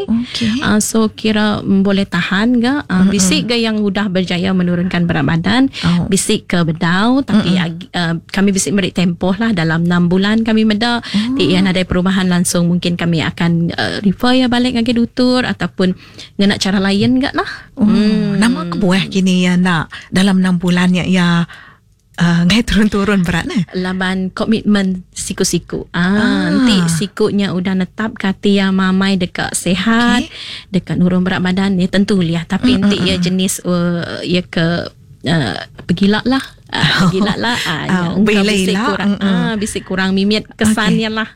Okay. So kira boleh tahan ke. Bisik ke yang sudah berjaya menurunkan berat badan. Bisik ke bedau. Tapi kami bisik beri tempoh lah. Dalam 6 bulan kami meda. Yang ada perubahan langsung mungkin kami akan refer ya balik ke doktor ataupun nak cara lain ke lah. Nama kebuah kini ya nak dalam 6 bulan ya ngai turun-turun berat nah. Laban komitmen siku-siku. Nanti sikunya udah netap kata ya mamai dekat sehat, dekat nurun berat badan ya tentu lihat. Tapi nanti ya jenis ya ke pergilak lah. Gila lah. Bisik kurang mimit kesannya lah.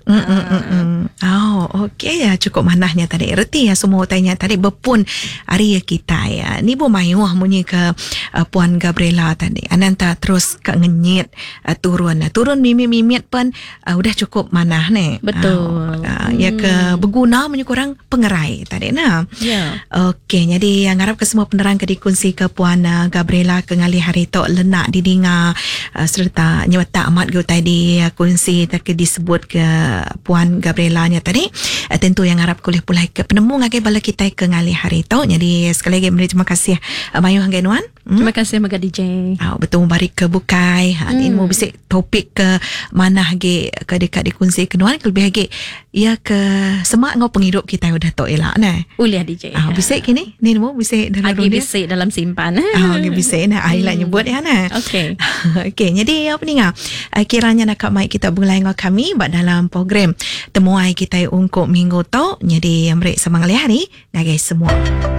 Okey ya, cukup manahnya tadi. Reti ya semua tanya tadi berpun hari ya kita ya. Ni bu mayuah munyi ke Puan Gabriela tadi. Ananta terus ke ngenyit turun mimit pun udah cukup manah nih. Betul. Ya ke berguna munyi kurang pengerai tadi nah. Ya. Okey, jadi ngarap ke semua penerang ke dikunci ke Puan Gabriela ke ngali hari tok lenak di serta nyata amat go tadi kunci tak disebut ke Puan Gabriela nya tadi tentu yang harap boleh pulai ke penemu ngake bala kita ke ngali hari tu. Jadi sekali lagi terima kasih Mayu hanggai nuan. Terima kasih Maga DJ. Betul balik ke bukai. Ini mau bisik topik ke mana hage ke dekat dikunci ke nuan lebih hage ya ke semak ngau penghidup kita udah tok elak nah. Uliah DJ. Bisik kini ni mau bisik dalam dunia. Bisik dalam simpan. Bisik nah ai lah nyebut ya nah. Okey. Okey, jadi apa ni ngah? Kiranya nak mai kita mulai ngau kami bak dalam program temuai kita untuk minggu tu. Jadi amrek semangat hari ngagai semua.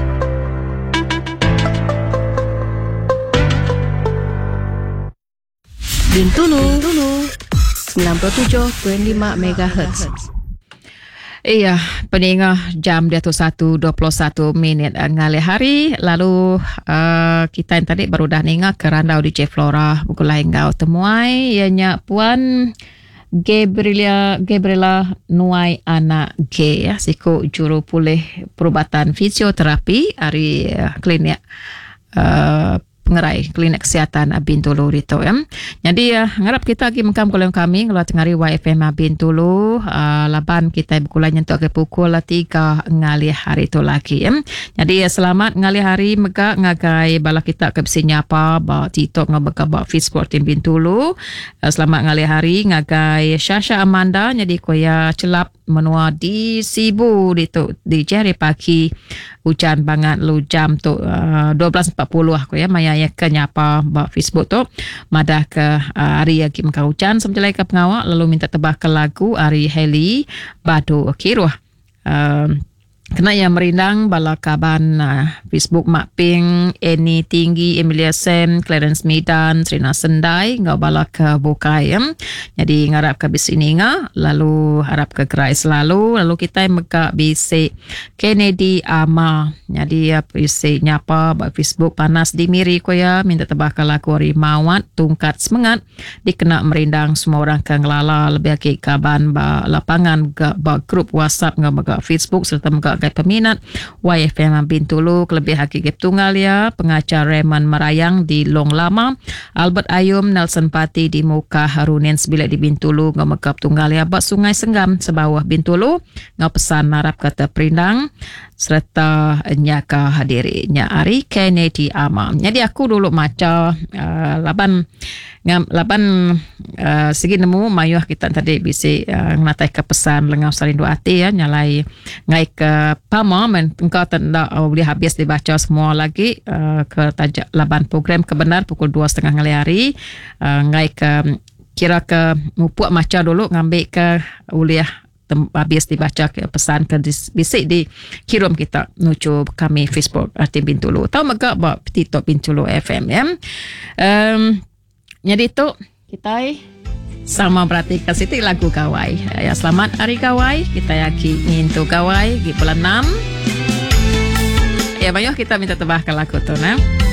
Bintulu 97.5 MHz. Iya, peningah jam dia tu 1:21 ngalih hari. Lalu kita yang tadi baru dah ningah ke Randau DJ Flora Bukulai Ngau temuai ianya Puan Gabriela Nuai Anak G ya, siku juru pulih perubatan fisioterapi hari klinik pengerai klinik kesihatan Bintulu Rito ya. Jadi ngarap kita lagi mengkam kuliah kami kalau tengari YFM Bintulu laban kita bukulai nyentuh ke pukul 3 ngali hari itu lagi ya. Jadi selamat ngali hari mega ngagai bala kita ke besi nyapa ba TikTok ngabaka ba Facebook tim Bintulu. Selamat ngali hari ngagai Syasha Amanda jadi koya celap menua di Sibu di jari pagi hujan banget lu jam tu 12.40 aku ya maya ya ke nyapa ba Facebook tu madah ke hari ya kim ka hujan semjelai ke pengawak lalu minta tebah ke lagu Ari Heli Badu Kiruah kena yang merindang bala kaban Facebook Mak Ping, Eni Tinggi, Emilia Sam, Clarence Midan, Trina Sendai, ngau bala ke bukai. Jadi ngarap ke bis ini lalu harap ke gerai selalu, lalu kita mega bisi Kennedy Ama. Jadi bisi nyapa ba Facebook panas di miri ko ya, minta tebah ke lagu Rimawat, tungkat semangat, dikena merindang semua orang ke ngelala lebih lagi kaban ba lapangan ba grup WhatsApp ngau mega Facebook serta mega sebagai peminat YFM Bintulu kelebih hakikip tunggal ya pengacar Raymond Marayang di Long Lama, Albert Ayum Nelson Pati di Muka Harunin Sebila di Bintulu ngamekap tunggal ya bak Sungai Senggam sebawah Bintulu ngau pesan narap kata perindang serta nyaka hadirinya Ari Kennedy Amam. Jadi aku dulu maca laban segi nemu mayuh kita tadi bisi ngatai ke pesan lengau sarindu ati ya nyalai ngai ke pama men engkau tenda boleh habis dibaca semua lagi ke tajak laban program kebenar pukul 2:30 hari ngai ke kira ke mupuk maca dulu ngambil ke uliah habis dibaca ke pesan ke bisik di kirim kita nuju kami Facebook tim Bintulu tahu maka buat TikTok Bintulu FM ya. Jadi tu kita sama perhatikan situ lagu Kawai ya. Selamat Hari Kawai kita yaki ngintu Kawai di bulan 6 ya. Bayuh kita minta tebah ke lagu tu nah.